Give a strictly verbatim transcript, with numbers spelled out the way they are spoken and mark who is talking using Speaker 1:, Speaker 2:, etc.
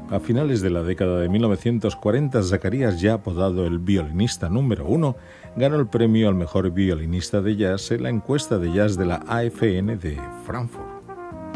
Speaker 1: A finales de la década de mil novecientos cuarenta, Zacarías, ya apodado el violinista número uno, ganó el premio al mejor violinista de jazz en la encuesta de jazz de la A F N de Frankfurt.